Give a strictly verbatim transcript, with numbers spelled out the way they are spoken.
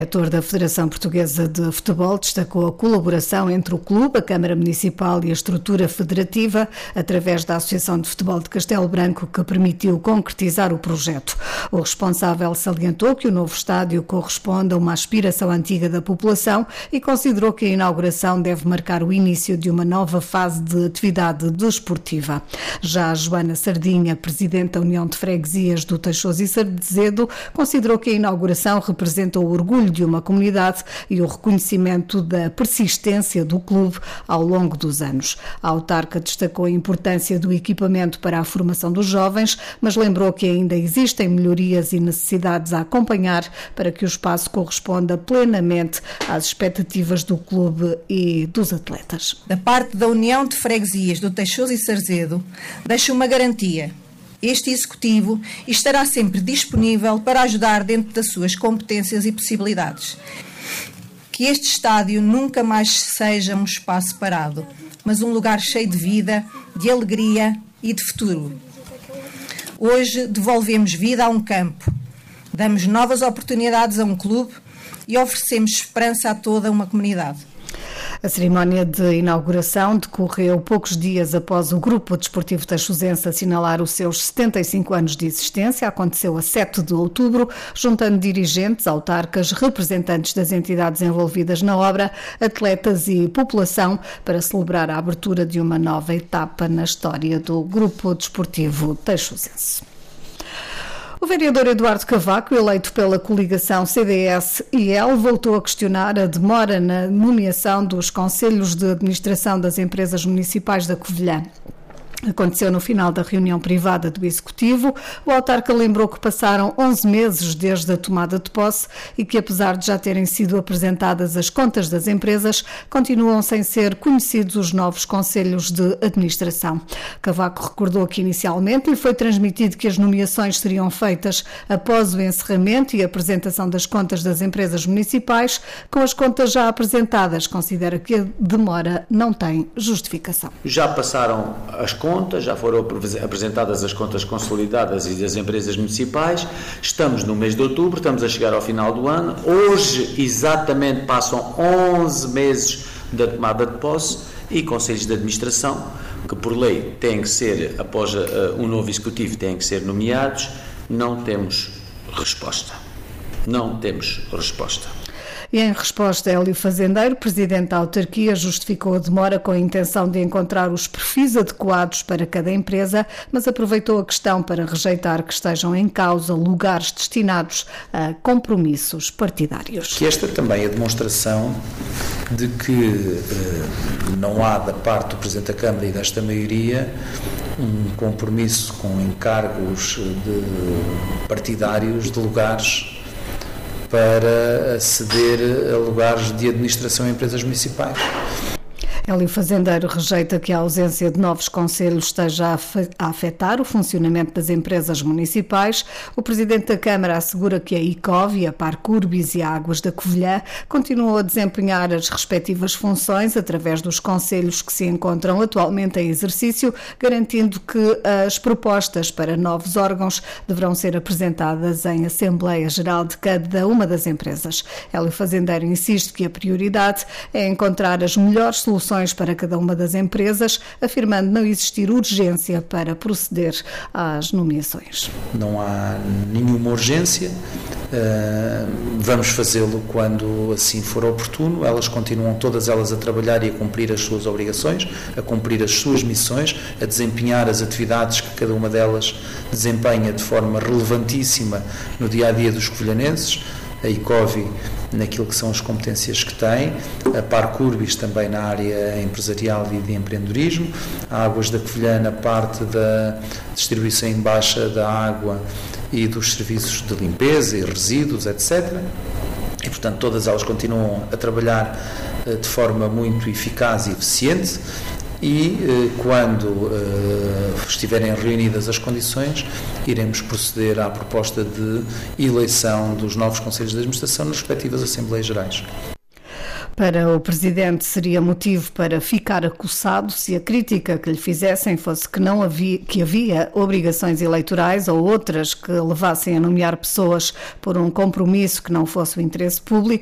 O diretor da Federação Portuguesa de Futebol destacou a colaboração entre o clube, a Câmara Municipal e a estrutura federativa através da Associação de Futebol de Castelo Branco, que permitiu concretizar o projeto. O responsável salientou que o novo estádio corresponde a uma aspiração antiga da população e considerou que a inauguração deve marcar o início de uma nova fase de atividade desportiva. Já a Joana Sardinha, presidente da União de Freguesias do Tachoso e Sarzedo, considerou que a inauguração representa o orgulho de uma comunidade e o reconhecimento da persistência do clube ao longo dos anos. A autarca destacou a importância do equipamento para a formação dos jovens, mas lembrou que ainda existem melhorias e necessidades a acompanhar para que o espaço corresponda plenamente às expectativas do clube e dos atletas. Da parte da União de Freguesias do Tachoso e Sarzedo, deixa uma garantia. Este Executivo estará sempre disponível para ajudar dentro das suas competências e possibilidades. Que este estádio nunca mais seja um espaço parado, mas um lugar cheio de vida, de alegria e de futuro. Hoje devolvemos vida a um campo, damos novas oportunidades a um clube e oferecemos esperança a toda uma comunidade. A cerimónia de inauguração decorreu poucos dias após o Grupo Desportivo Tachosense assinalar os seus setenta e cinco anos de existência. Aconteceu a sete de outubro, juntando dirigentes, autarcas, representantes das entidades envolvidas na obra, atletas e população, para celebrar a abertura de uma nova etapa na história do Grupo Desportivo Tachosense. O vereador Eduardo Cavaco, eleito pela coligação C D S e L, voltou a questionar a demora na nomeação dos conselhos de administração das empresas municipais da Covilhã. Aconteceu no final da reunião privada do Executivo. O autarca lembrou que passaram onze meses desde a tomada de posse e que, apesar de já terem sido apresentadas as contas das empresas, continuam sem ser conhecidos os novos conselhos de administração. Cavaco recordou que inicialmente lhe foi transmitido que as nomeações seriam feitas após o encerramento e apresentação das contas das empresas municipais. Com as contas já apresentadas, considera que a demora não tem justificação. Já passaram as contas, já foram apresentadas as contas consolidadas e das empresas municipais, estamos no mês de outubro, estamos a chegar ao final do ano, hoje exatamente passam onze meses da tomada de posse e conselhos de administração, que por lei têm que ser, após uh, um novo executivo, têm que ser nomeados, não temos resposta, não temos resposta. E em resposta, Hélio Fazendeiro, presidente da autarquia, justificou a demora com a intenção de encontrar os perfis adequados para cada empresa, mas aproveitou a questão para rejeitar que estejam em causa lugares destinados a compromissos partidários. Que esta também é a demonstração de que eh, não há da parte do Presidente da Câmara e desta maioria um compromisso com encargos de partidários de lugares para aceder a lugares de administração em empresas municipais. Hélio Fazendeiro rejeita que a ausência de novos conselhos esteja a afetar o funcionamento das empresas municipais. O presidente da Câmara assegura que a ICOV, a Parcurbis e a Águas da Covilhã continuam a desempenhar as respectivas funções através dos conselhos que se encontram atualmente em exercício, garantindo que as propostas para novos órgãos deverão ser apresentadas em Assembleia Geral de cada uma das empresas. Hélio Fazendeiro insiste que a prioridade é encontrar as melhores soluções para cada uma das empresas, afirmando não existir urgência para proceder às nomeações. Não há nenhuma urgência, vamos fazê-lo quando assim for oportuno. Elas continuam todas elas a trabalhar e a cumprir as suas obrigações, a cumprir as suas missões, a desempenhar as atividades que cada uma delas desempenha de forma relevantíssima no dia-a-dia dos covilhanenses. A ICOV naquilo que são as competências que tem, a Parcurbis também na área empresarial e de empreendedorismo, a Águas da Covilhã na parte da distribuição em baixa da água e dos serviços de limpeza e resíduos, etcétera. E, portanto, todas elas continuam a trabalhar de forma muito eficaz e eficiente. E eh, quando eh, estiverem reunidas as condições, iremos proceder à proposta de eleição dos novos conselhos de administração nas respectivas Assembleias Gerais. Para o Presidente seria motivo para ficar acossado se a crítica que lhe fizessem fosse que não havia, que havia obrigações eleitorais ou outras que levassem a nomear pessoas por um compromisso que não fosse o interesse público.